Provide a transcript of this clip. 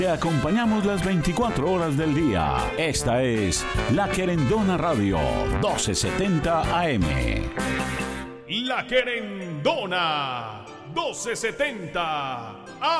Te acompañamos las 24 horas del día. Esta es La Querendona Radio, 1270 AM. La Querendona, 1270 AM.